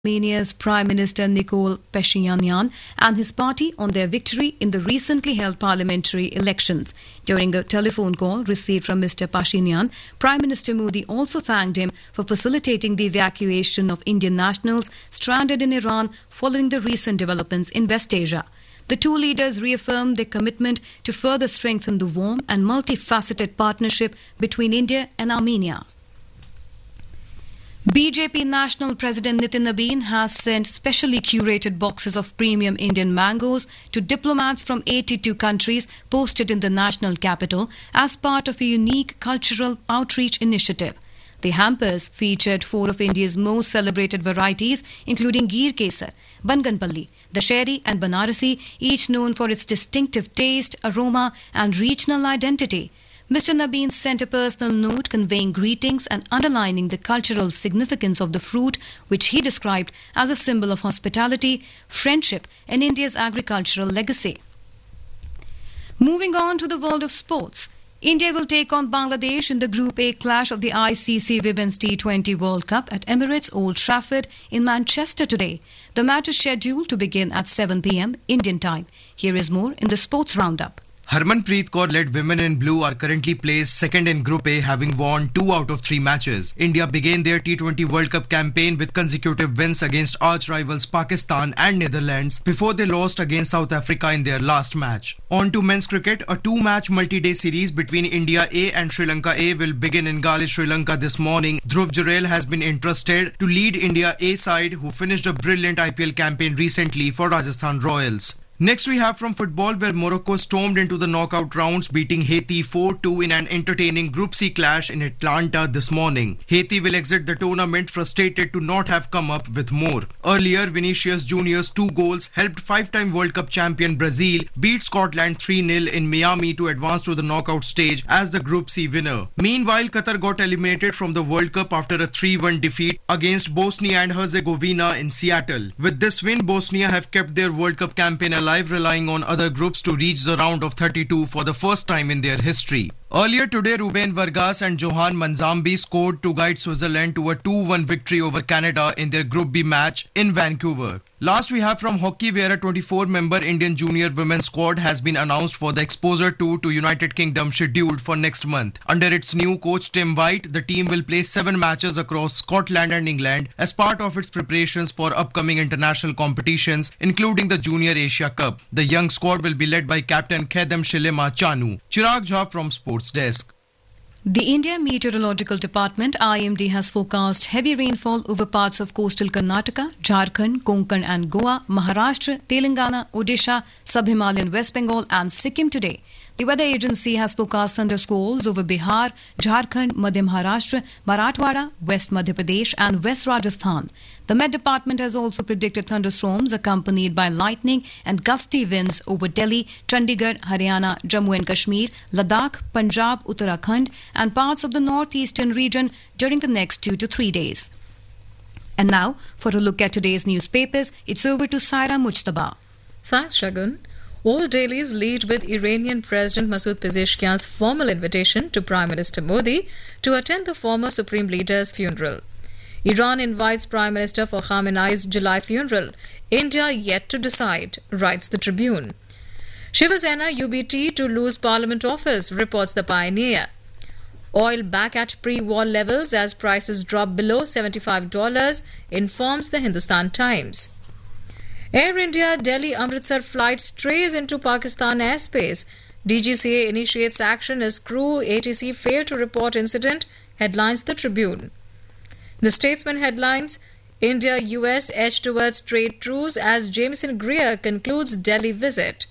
Armenia's Prime Minister Nikol Pashinyan and his party on their victory in the recently held parliamentary elections. During a telephone call received from Mr. Pashinyan, Prime Minister Modi also thanked him for facilitating the evacuation of Indian nationals stranded in Iran following the recent developments in West Asia. The two leaders reaffirmed their commitment to further strengthen the warm and multifaceted partnership between India and Armenia. BJP National President Nitin Nabin has sent specially curated boxes of premium Indian mangoes to diplomats from 82 countries posted in the national capital as part of a unique cultural outreach initiative. The hampers featured four of India's most celebrated varieties, including Gir Kesar, Banganpalli, Dasheri, and Banarasi, each known for its distinctive taste, aroma, and regional identity. Mr. Nabin sent a personal note conveying greetings and underlining the cultural significance of the fruit, which he described as a symbol of hospitality, friendship, and India's agricultural legacy. Moving on to the world of sports. India will take on Bangladesh in the Group A clash of the ICC Women's T20 World Cup at Emirates Old Trafford in Manchester today. The match is scheduled to begin at 7 p.m. Indian time. Here is more in the Sports Roundup. Harmanpreet Kaur-led Women in Blue are currently placed second in Group A, having won 2 out of 3 matches. India began their T20 World Cup campaign with consecutive wins against arch-rivals Pakistan and Netherlands before they lost against South Africa in their last match. On to men's cricket, a 2-match multi-day series between India A and Sri Lanka A will begin in Gali, Sri Lanka this morning. Dhruv Jurel has been entrusted to lead India A side, who finished a brilliant IPL campaign recently for Rajasthan Royals. Next we have from football, where Morocco stormed into the knockout rounds, beating Haiti 4-2 in an entertaining Group C clash in Atlanta this morning. Haiti will exit the tournament frustrated to not have come up with more. Earlier, Vinicius Junior's 2 goals helped 5-time World Cup champion Brazil beat Scotland 3-0 in Miami to advance to the knockout stage as the Group C winner. Meanwhile, Qatar got eliminated from the World Cup after a 3-1 defeat against Bosnia and Herzegovina in Seattle. With this win, Bosnia have kept their World Cup campaign alive, relying on other groups to reach the round of 32 for the first time in their history. Earlier today, Ruben Vargas and Johan Manzambi scored to guide Switzerland to a 2-1 victory over Canada in their Group B match in Vancouver. Last we have from hockey, where a 24-member Indian junior women's squad has been announced for the Exposure Tour to United Kingdom, scheduled for next month. Under its new coach Tim White, the team will play 7 matches across Scotland and England as part of its preparations for upcoming international competitions, including the Junior Asia Cup. The young squad will be led by captain Khedem Shilema Chanu. Chirag Jha from Sports Desk. The India Meteorological Department (IMD) has forecast heavy rainfall over parts of coastal Karnataka, Jharkhand, Konkan and Goa, Maharashtra, Telangana, Odisha, Sub-Himalayan West Bengal and Sikkim today. The weather agency has forecast thundersqualls over Bihar, Jharkhand, Madhya Maharashtra, Marathwada, West Madhya Pradesh and West Rajasthan. The Met Department has also predicted thunderstorms accompanied by lightning and gusty winds over Delhi, Chandigarh, Haryana, Jammu and Kashmir, Ladakh, Punjab, Uttarakhand and parts of the northeastern region during the next 2 to 3 days. And now, for a look at today's newspapers, it's over to Saira Mujtaba. Thanks, Shagun. All dailies lead with Iranian President Masoud Pezeshkian's formal invitation to Prime Minister Modi to attend the former Supreme Leader's funeral. Iran invites Prime Minister for Khamenei's July funeral. India yet to decide, writes the Tribune. Shiva Sena UBT to lose Parliament office, reports the Pioneer. Oil back at pre-war levels as prices drop below $75, informs the Hindustan Times. Air India Delhi Amritsar flight strays into Pakistan airspace. DGCA initiates action as crew ATC failed to report incident, headlines the Tribune. The Statesman headlines, India-US edge towards trade truce as Jameson Greer concludes Delhi visit.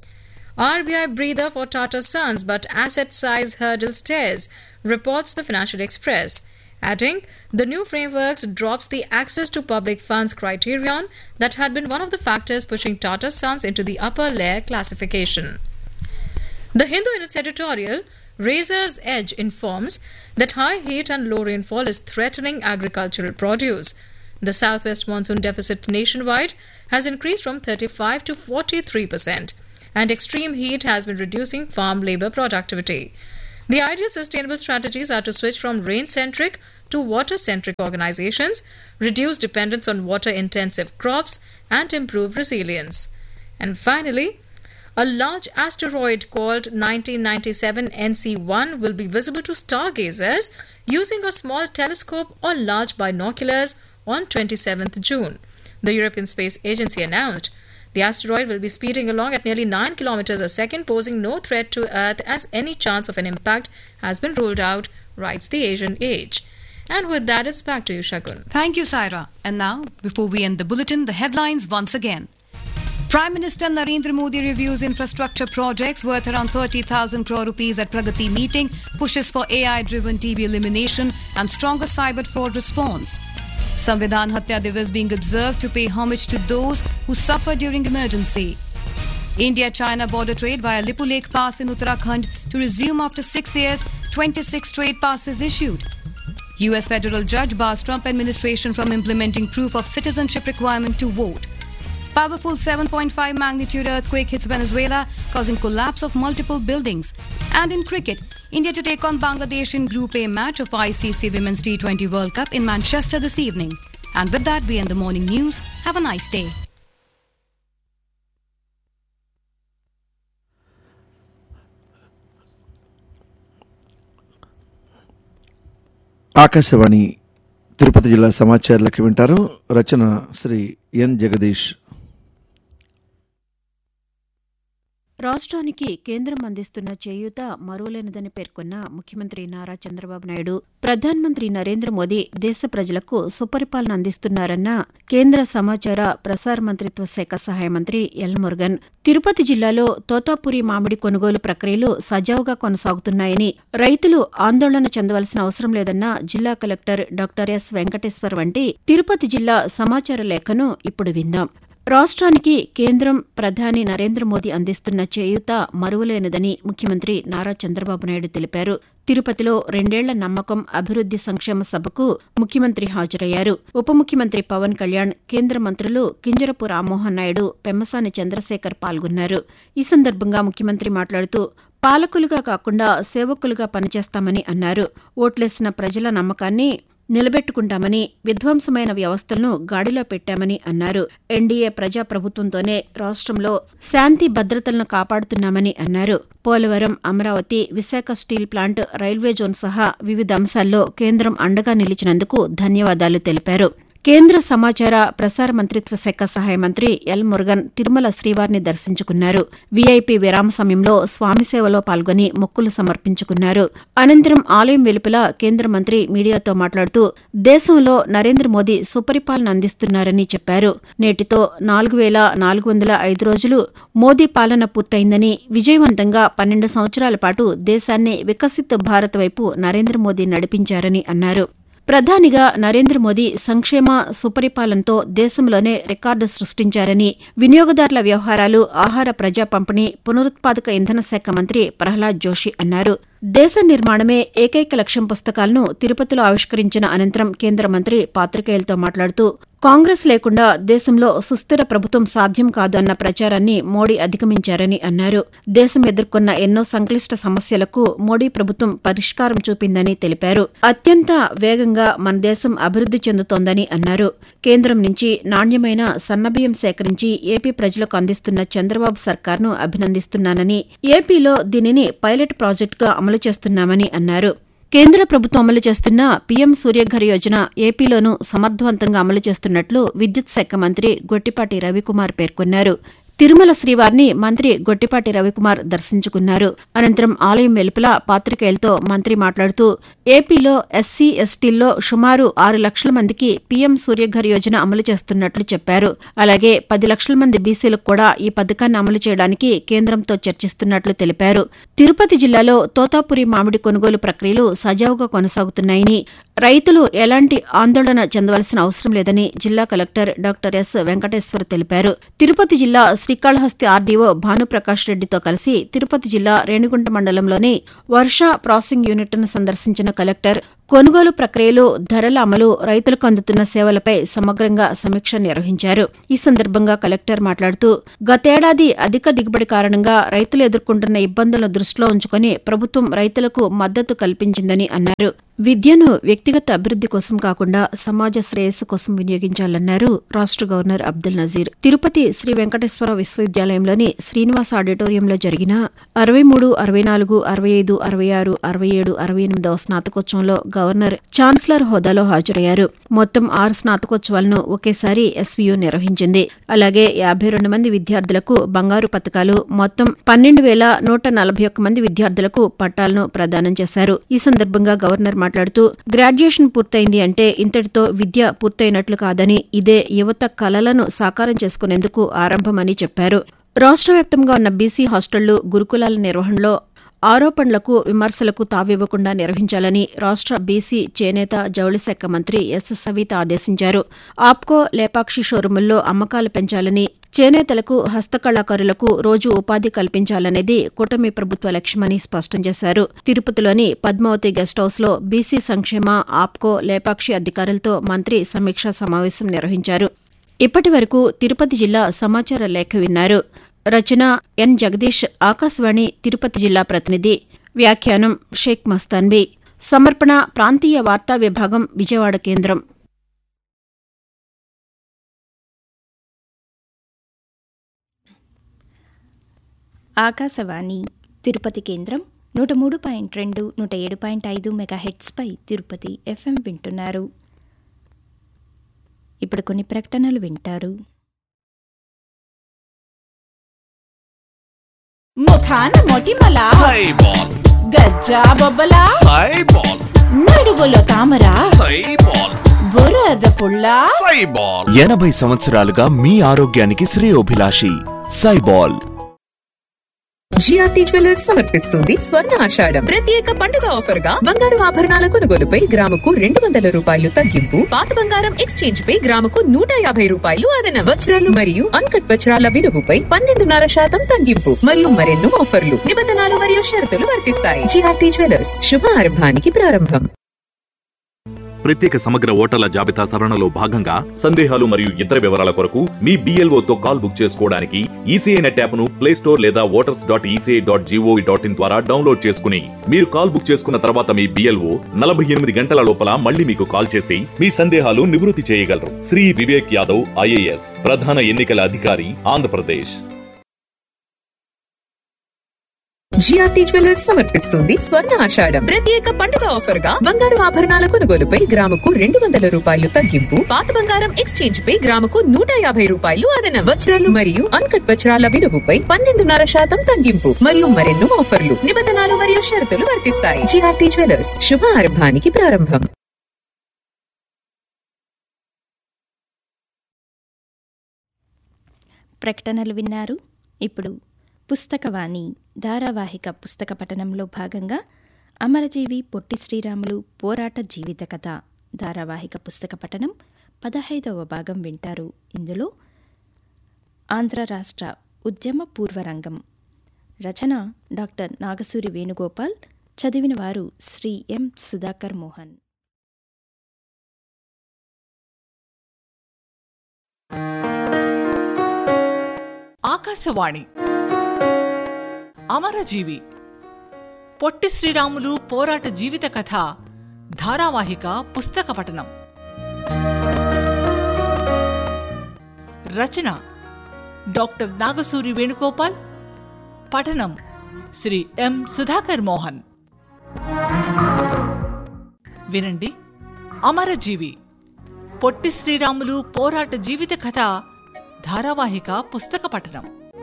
RBI breather for Tata Sons, but asset size hurdle stairs, reports the Financial Express. Adding, the new frameworks drops the access to public funds criterion that had been one of the factors pushing Tata Sons into the upper layer classification. The Hindu in its editorial, Razor's Edge, informs that high heat and low rainfall is threatening agricultural produce. The southwest monsoon deficit nationwide has increased from 35 to 43%, and extreme heat has been reducing farm labour productivity. The ideal sustainable strategies are to switch from rain-centric to water-centric organizations, reduce dependence on water-intensive crops, and improve resilience. And finally, a large asteroid called 1997 NC1 will be visible to stargazers using a small telescope or large binoculars on 27th June. The European Space Agency announced the asteroid will be speeding along at nearly 9 kilometers a second, posing no threat to Earth as any chance of an impact has been ruled out, writes the Asian Age. And with that, it's back to you, Shagun. Thank you, Saira. And now, before we end the bulletin, the headlines once again. Prime Minister Narendra Modi reviews infrastructure projects worth around 30,000 crore rupees at Pragati meeting, pushes for AI-driven TB elimination and stronger cyber fraud response. Samvidhan Hatya Divas being observed to pay homage to those who suffer during emergency. India-China border trade via Lipu Lake Pass in Uttarakhand to resume after 6 years, 26 trade passes issued. US federal judge bars Trump administration from implementing proof of citizenship requirement to vote. Powerful 7.5 magnitude earthquake hits Venezuela, causing collapse of multiple buildings. And in cricket, India to take on Bangladesh in Group A match of ICC Women's T20 World Cup in Manchester this evening. And with that, we end the morning news. Have a nice day. Akashvani Tirupati జిల్లా సమాచారాలకి వింటారు. రచన శ్రీ ఎన్ జగదీష్. రాష్ట్రానికి కేంద్రం అందిస్తున్న చేయూత మరువలేనిదని పేర్కొన్న ముఖ్యమంత్రి నారా చంద్రబాబు నాయుడు, ప్రధానమంత్రి నరేంద్ర మోదీ దేశ ప్రజలకు సుపరిపాలన అందిస్తున్నారన్న కేంద్ర సమాచార ప్రసార మంత్రిత్వ శాఖ సహాయ మంత్రి ఎల్ మురుగన్, తిరుపతి జిల్లాలో తోతాపురి మామిడి కొనుగోలు ప్రక్రియలు సజావుగా కొనసాగుతున్నాయని, రైతులు ఆందోళన చెందవలసిన అవసరం లేదన్న జిల్లా కలెక్టర్ డాక్టర్ ఎస్ వెంకటేశ్వర్ వంటి తిరుపతి జిల్లా సమాచార లేఖను ఇప్పుడు విందాం. రాష్ట్రానికి కేంద్రం ప్రధాని నరేంద్ర మోదీ అందిస్తున్న చేయూత మరువలేనిదని ముఖ్యమంత్రి నారా చంద్రబాబు నాయుడు తెలిపారు. తిరుపతిలో 2 ఏళ్ల నమ్మకం అభివృద్ది సంక్షేమ సభకు ముఖ్యమంత్రి హాజరయ్యారు. ఉప ముఖ్యమంత్రి పవన్ కళ్యాణ్, కేంద్ర మంత్రులు కింజరపు రామ్మోహన్ నాయుడు, పెమ్మసాని చంద్రశేఖర్ పాల్గొన్నారు. ఈ సందర్భంగా ముఖ్యమంత్రి మాట్లాడుతూ, పాలకులుగా కాకుండా సేవకులుగా పనిచేస్తామని అన్నారు. ఓట్లేసిన ప్రజల నమ్మకాన్ని నిలబెట్టుకుంటామని, విధ్వంసమైన వ్యవస్థలను గాడిలో పెట్టామని అన్నారు. ఎన్డీఏ ప్రజాప్రభుత్వంతోనే రాష్ట్రంలో శాంతి భద్రతలను కాపాడుతున్నామని అన్నారు. Polavaram, Amaravati, Visakha steel plant, railway zone సహా వివిధ అంశాల్లో కేంద్రం అండగా నిలిచినందుకు ధన్యవాదాలు తెలిపారు. కేంద్ర సమాచార ప్రసార మంత్రిత్వ శాఖ సహాయ మంత్రి ఎల్ మురుగన్ తిరుమల శ్రీవారిని దర్శించుకున్నారు. వీఐపీ విరామ సమయంలో స్వామి సేవలో పాల్గొని మొక్కులు సమర్పించుకున్నారు. అనంతరం ఆలయం వెలుపల కేంద్ర మంత్రి మీడియాతో మాట్లాడుతూ, దేశంలో నరేంద్ర మోదీ సుపరిపాలన అందిస్తున్నారని చెప్పారు. నేటితో 4,405 రోజులు మోదీ పాలన పూర్తయిందని, విజయవంతంగా 12 సంవత్సరాల పాటు దేశాన్ని వికసిత్ భారత్ వైపు నరేంద్ర మోదీ నడిపించారని అన్నారు. ప్రధానిగా నరేంద్ర మోదీ సంక్షేమ సుపరిపాలనతో దేశంలోనే రికార్డు సృష్టించారని, వినియోగదారుల వ్యవహారాలు, ఆహార ప్రజా పంపిణీ, పునరుత్పాదక ఇంధన శాఖ మంత్రి ప్రహ్లాద్ జోషి అన్నారు. దేశ నిర్మాణమే ఏకైక లక్ష్యం పుస్తకాలను తిరుపతిలో ఆవిష్కరించిన అనంతరం కేంద్ర మంత్రి పాత్రికేయులతో మాట్లాడుతూ, కాంగ్రెస్ లేకుండా దేశంలో సుస్థిర ప్రభుత్వం సాధ్యం కాదు అన్న ప్రచారాన్ని మోడీ అధిగమించారని అన్నారు. దేశం ఎదుర్కొన్న ఎన్నో సంక్లిష్ట సమస్యలకు మోడీ ప్రభుత్వం పరిష్కారం చూపిందని తెలిపారు. అత్యంత వేగంగా మన దేశం అభివృద్ది చెందుతోందని అన్నారు. కేంద్రం నుంచి నాణ్యమైన సన్నబియ్యం సేకరించి ఏపీ ప్రజలకు అందిస్తున్న చంద్రబాబు సర్కార్ను అభినందిస్తున్నానని, ఏపీలో దీనిని పైలట్ ప్రాజెక్టుగా అమలు చేస్తున్నామని అన్నారు. కేంద్ర ప్రభుత్వం అమలు చేస్తున్న పీఎం సూర్యఘర్ యోజన ఏపీలోనూ సమర్థవంతంగా అమలు చేస్తున్నట్లు విద్యుత్ శాఖ మంత్రి గొట్టిపాటి రవికుమార్ పేర్కొన్నారు. తిరుమల శ్రీవారిని మంత్రి గొట్టిపాటి రవికుమార్ దర్శించుకున్నారు. అనంతరం ఆలయం వెలుపల పాత్రికేయులతో మంత్రి మాట్లాడుతూ, ఏపీలో ఎస్సీ, ఎస్టీల్లో సుమారు 6 లక్షల మందికి పీఎం సూర్యఘర్ యోజన అమలు చేస్తున్నట్లు చెప్పారు. అలాగే 10 లక్షల మంది బీసీలకు కూడా ఈ పథకాన్ని అమలు చేయడానికి కేంద్రంతో చర్చిస్తున్నట్లు తెలిపారు. తిరుపతి జిల్లాలో తోతాపురి మామిడి కొనుగోలు ప్రక్రియలు సజావుగా కొనసాగుతున్నాయని, రైతులు ఎలాంటి ఆందోళన చెందవలసిన అవసరం లేదని జిల్లా కలెక్టర్ డాక్టర్ ఎస్ వెంకటేశ్వర్ తెలిపారు. తిరుపతి జిల్లా శ్రీకాళహస్తి ఆర్డీఓ భానుప్రకాష్ రెడ్డితో కలిసి తిరుపతి జిల్లా రేణిగుంట మండలంలోని వర్ష ప్రాసెసింగ్ యూనిట్ను సందర్శించిన కలెక్టర్ కొనుగోలు ప్రక్రియలు, ధరల అమలు, రైతులకు అందుతున్న సేవలపై సమగ్రంగా సమీక్ష నిర్వహించారు. ఈ సందర్భంగా కలెక్టర్ మాట్లాడుతూ, గతేడాది అధిక దిగుబడి కారణంగా రైతులు ఎదుర్కొంటున్న ఇబ్బందులను దృష్టిలో ఉంచుకుని ప్రభుత్వం రైతులకు మద్దతు కల్పించిందని అన్నారు. విద్యను వ్యక్తిగత అభివృద్ది కోసం కాకుండా సమాజ శ్రేయస్సు కోసం వినియోగించాలన్నారు రాష్ట్ర గవర్నర్ అబ్దుల్ నజీర్. తిరుపతి శ్రీ వెంకటేశ్వర విశ్వవిద్యాలయంలోని శ్రీనివాస ఆడిటోరియంలో జరిగిన 63, 64, 65, 66, 67, 68వ స్నాతకోత్సవంలో గవర్నర్ ఛాన్సలర్ హోదాలో హాజరయ్యారు. మొత్తం 6 స్నాతకోత్సవాలను ఒకేసారి ఎస్వీయూ నిర్వహించింది. అలాగే 52 మంది విద్యార్థులకు బంగారు పతకాలు, మొత్తం 12,141 మంది విద్యార్థులకు పట్టాలను ప్రదానం చేశారు. ఈ సందర్భంగా గవర్నర్ మాట్లాడుతూ, గ్రాడ్యుయేషన్ పూర్తయింది అంటే ఇంతటితో విద్య పూర్తయినట్లు కాదని, ఇదే యువత కలలను సాకారం చేసుకునేందుకు ఆరంభమని చెప్పారు. రాష్ట్ర వ్యాప్తంగా ఉన్న బీసీ హాస్టళ్లు, గురుకులాల నిర్వహణలో ఆరోపణలకు, విమర్శలకు తావివ్వకుండా నిర్వహించాలని రాష్ట్ర బీసీ, చేనేత, జౌళి శాఖ మంత్రి ఎస్ సవిత ఆదేశించారు. ఆప్కో, లేపాక్షి షోరూముల్లో అమ్మకాలు పెంచాలని, చేనేతలకు, హస్తకళాకారులకు రోజు ఉపాధి కల్పించాలనేది కూటమి ప్రభుత్వ లక్ష్యమని స్పష్టం చేశారు. తిరుపతిలోని పద్మావతి గెస్ట్ హౌస్లో బీసీ సంక్షేమ, ఆప్కో, లేపాక్షి అధికారులతో మంత్రి సమీక్షా సమావేశం నిర్వహించారు. ఇప్పటి వరకు తిరుపతి జిల్లా సమాచార లేఖ విన్నారు. రచన ఎన్ జగదీష్, ఆకాశవాణి తిరుపతి జిల్లా ప్రతినిధి. వ్యాఖ్యానం షేక్ మస్తాన్బీ. సమర్పణ ప్రాంతీయ వార్తా విభాగం, విజయవాడ కేంద్రం. ఆకాశవాణి తిరుపతి కేంద్రం 103.2, 107.5 మెగాహెట్స్పై తిరుపతి FM వింటున్నారు. ఇప్పుడు కొన్ని ప్రకటనలు వింటారు. ముఖాన మొటిమల, సైబాల్, గజ్జా బొబ్బల, సైబాల్, నడుగులో తామర, సైబాల్, బురద పుల్ల, సైబాల్. 80 సంవత్సరాలుగా మీ ఆరోగ్యానికి శ్రేయోభిలాషి సైబాల్. జిఆర్టీ జ్యువెలర్స్ సమర్పిస్తుంది స్వర్ణ ఆషాఢం ప్రత్యేక పండుగ ఆఫర్ గా బంగారు ఆభరణాల కొనుగోలుపై గ్రాముకు 200 రూపాయలు తగ్గింపు, పాత బంగారం ఎక్స్చేంజ్ పై గ్రాముకు 150 రూపాయలు అదనం, వజ్రాలు మరియు అన్కట్ వజ్రాల విలువపై 12.5% తగ్గింపు మరియు మరెన్నో ఆఫర్లు, నిబంధనలు మరియు షరతులు వర్తిస్తాయి. జిఆర్టీ జ్యువెలర్స్, శుభారంభానికి ప్రారంభం. ప్రత్యేక సమగ్ర ఓటర్ల జాబితా సవరణలో భాగంగా సందేహాలు మరియు ఇతర వివరాల కొరకు మీ BLOతో కాల్ బుక్ చేసుకోవడానికి ఈసీఐ నెట్ యాప్ను ప్లేస్టోర్ లేదా voters.eci.gov.in ద్వారా డౌన్లోడ్ చేసుకుని మీరు కాల్ బుక్ చేసుకున్న తర్వాత మీ BLO 48 గంటల లోపల మళ్ళీ మీకు కాల్ చేసి మీ సందేహాలు నివృత్తి చేయగలరు. శ్రీ వివేక్ యాదవ్ IAS, ప్రధాన ఎన్నికల అధికారి, ఆంధ్రప్రదేశ్. జిఆర్టీ జ్యువెలర్స్ సమర్పిస్తుంది స్వర్ణ ఆషాఢం ప్రత్యేక పండుగ ఆఫర్ గా బంగారు ఆభరణాల కొనుగోలుపై గ్రాముకు 200 రూపాయలు తగ్గింపు, పాత బంగారం ఎక్స్చేంజ్ పై గ్రాముకు 150 రూపాయలు అదనం, వజ్రాలు మరియు అన్కట్ వజ్రాల విలువపై 12.5% తగ్గింపు మరియు మరెన్నో ఆఫర్లు, నిబంధనలు మరియు షరతులు వర్తిస్తాయి. జిఆర్టీ జ్యువెలర్స్, శుభారంభానికి ప్రారంభం. ప్రకటనలు విన్నారు. ఇప్పుడు పుస్తకవాణి ధారావాహిక పుస్తక పఠనంలో భాగంగా అమరజీవి పొట్టి శ్రీరాములు పోరాట జీవిత కథ ధారావాహిక పుస్తక పఠనం 15వ భాగం వింటారు. ఇందులో ఆంధ్ర రాష్ట్ర ఉద్యమ పూర్వరంగం, రచన డాక్టర్ నాగసూరి వేణుగోపాల్, చదివిన వారు శ్రీ ఎం సుధాకర్ మోహన్. ఆకాశవాణి అమరజీవి పొట్టి శ్రీరాములు పోరాట జీవిత కథ ధారావాహిక పుస్తక పఠనం. రచన డాక్టర్ నాగసూరి వేణుగోపాల్, పఠనం శ్రీ ఎం సుధాకర్ మోహన్. వినండి. అమరజీవి పొట్టి శ్రీరాములు పోరాట జీవిత కథ ధారావాహిక పుస్తక పఠనం.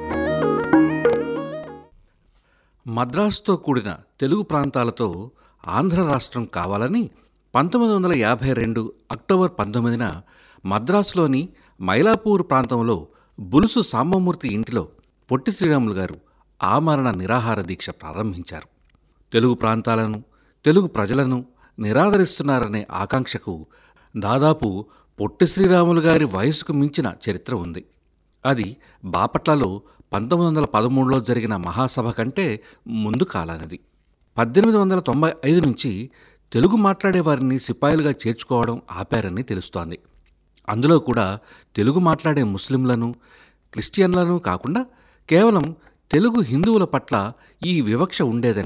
మద్రాసుతో కూడిన తెలుగు ప్రాంతాలతో ఆంధ్ర రాష్ట్రం కావాలని 1952 అక్టోబర్ 19న మద్రాసులోని మైలాపూర్ ప్రాంతంలో బులుసు సాంబమూర్తి ఇంటిలో పొట్టి శ్రీరాములు గారు ఆమరణ నిరాహార దీక్ష ప్రారంభించారు. తెలుగు ప్రాంతాలను, తెలుగు ప్రజలను నిరాదరిస్తున్నారనే ఆకాంక్షకు దాదాపు పొట్టి శ్రీరాములు గారి వయసుకు మించిన చరిత్ర ఉంది. అది బాపట్లలో 1913లో జరిగిన మహాసభ కంటే ముందు కాలానిది. 1895 నుంచి తెలుగు మాట్లాడే వారిని సిపాయిలుగా చేర్చుకోవడం ఆపారని తెలుస్తోంది. అందులో కూడా తెలుగు మాట్లాడే ముస్లింలను, క్రిస్టియన్లను కాకుండా కేవలం తెలుగు హిందువుల పట్ల ఈ వివక్ష ఉండేదని